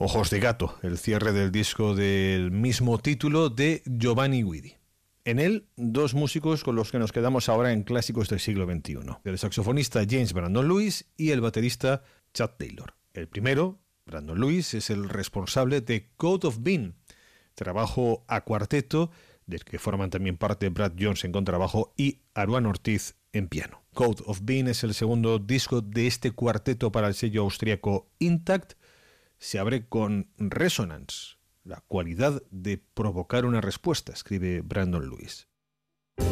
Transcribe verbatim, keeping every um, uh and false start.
Ojos de gato, el cierre del disco del mismo título de Giovanni Guidi. En él, dos músicos con los que nos quedamos ahora en clásicos del siglo veintiuno. El saxofonista James Brandon Lewis y el baterista Chad Taylor. El primero, Brandon Lewis, es el responsable de Code of Bean, trabajo a cuarteto del que forman también parte Brad Jones en contrabajo y Aruan Ortiz en piano. Code of Bean es el segundo disco de este cuarteto para el sello austríaco Intact. Se abre con Resonance, la cualidad de provocar una respuesta, escribe Brandon Lewis.